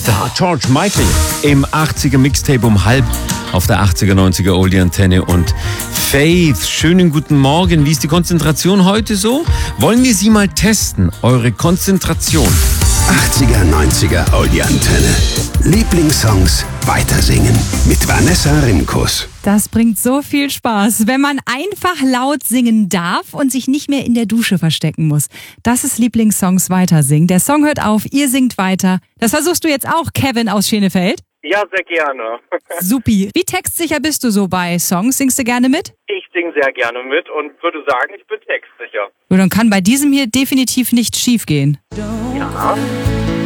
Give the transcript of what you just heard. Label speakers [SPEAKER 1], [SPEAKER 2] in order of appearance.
[SPEAKER 1] Star George Michael im 80er Mixtape um halb auf der 80er, 90er Oldie Antenne und Faith. Schönen guten Morgen. Wie ist die Konzentration heute so? Wollen wir sie mal testen? Eure Konzentration.
[SPEAKER 2] 80er, 90er Oldie Antenne. Lieblingssongs weitersingen mit Vanessa Rimkus.
[SPEAKER 3] Das bringt so viel Spaß, wenn man einfach laut singen darf und sich nicht mehr in der Dusche verstecken muss. Das ist Lieblingssongs weitersingen. Der Song hört auf, ihr singt weiter. Das versuchst du jetzt auch, Kevin aus Schenefeld?
[SPEAKER 4] Ja, sehr gerne.
[SPEAKER 3] Supi. Wie textsicher bist du so bei Songs? Singst du gerne mit?
[SPEAKER 4] Ich singe sehr gerne mit und würde sagen, ich bin textsicher.
[SPEAKER 3] Und dann kann bei diesem hier definitiv nichts schief gehen.
[SPEAKER 4] Ja.